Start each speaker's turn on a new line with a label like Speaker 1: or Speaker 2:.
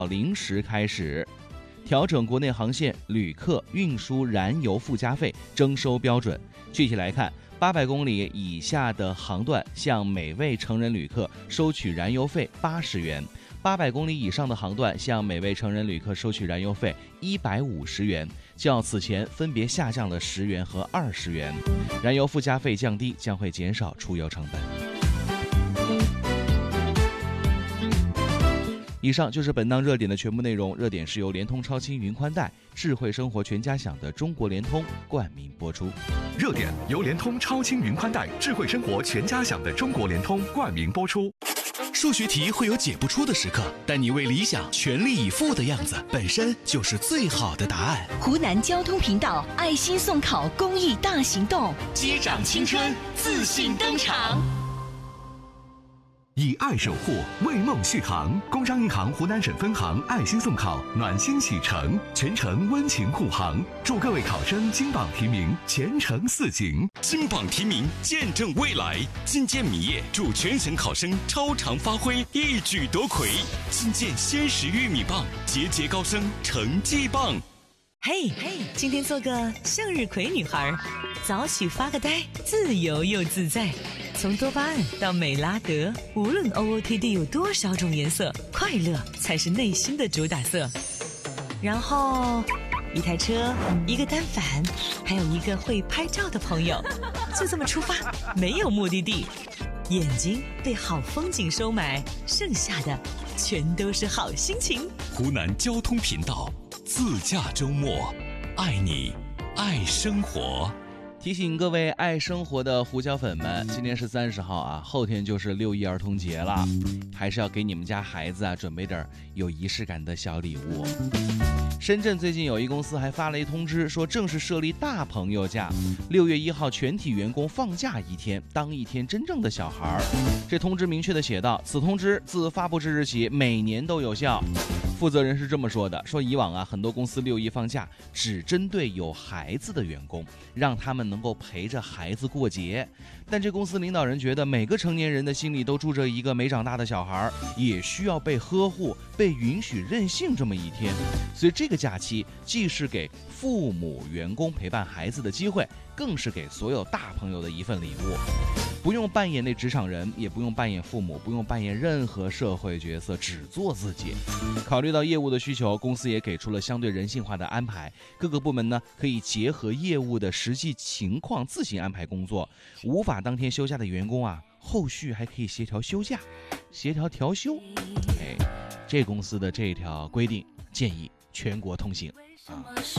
Speaker 1: 零时开始调整国内航线旅客运输燃油附加费征收标准。具体来看，800公里以下的航段向每位成人旅客收取燃油费80元，800公里以上的航段向每位成人旅客收取燃油费150元，较此前分别下降了10元和20元。燃油附加费降低将会减少出游成本。以上就是本档热点的全部内容。热点是由联通超轻云宽带、智慧生活全家享的中国联通冠名播出。
Speaker 2: 热点由联通超轻云宽带、智慧生活全家享的中国联通冠名播出。
Speaker 3: 数学题会有解不出的时刻，但你为理想全力以赴的样子，本身就是最好的答案。
Speaker 4: 湖南交通频道爱心送考公益大行动，
Speaker 3: 接掌青春，自信登场。
Speaker 2: 以爱守护，为梦续航。工商银行湖南省分行爱心送考，暖心启程，全程温情护航。祝各位考生金榜题名，前程似锦。
Speaker 3: 金榜题名，见证未来。金建米业祝全省考生超常发挥，一举夺魁。金建鲜食玉米棒，节节高升，成绩棒。
Speaker 5: 嘿，今天做个向日葵女孩，早起发个呆，自由又自在。从多巴胺到美拉德，无论 OOTD 有多少种颜色，快乐才是内心的主打色。然后，一台车，一个单反，还有一个会拍照的朋友，就这么出发，没有目的地。眼睛被好风景收买，剩下的全都是好心情。
Speaker 3: 湖南交通频道，自驾周末，爱你，爱生活。
Speaker 1: 提醒各位爱生活的胡椒粉们，今天是30号啊，后天就是6·1儿童节了，还是要给你们家孩子准备点有仪式感的小礼物。深圳最近有一公司还发了一通知，说正式设立大朋友假，6月1号全体员工放假1天，当一天真正的小孩。这通知明确的写道，此通知自发布之日起每年都有效。负责人是这么说的，说以往很多公司6·1放假只针对有孩子的员工，让他们能够陪着孩子过节。但这公司领导人觉得每个成年人的心里都住着一个没长大的小孩，也需要被呵护、被允许任性这么一天。所以这个假期既是给父母、员工陪伴孩子的机会，更是给所有大朋友的一份礼物。不用扮演那职场人，也不用扮演父母，不用扮演任何社会角色，只做自己。考虑到业务的需求，公司也给出了相对人性化的安排。各个部门呢，可以结合业务的实际情况自行安排工作。无法当天休假的员工后续还可以协调休假、协调调休。这公司的这条规定建议全国通行。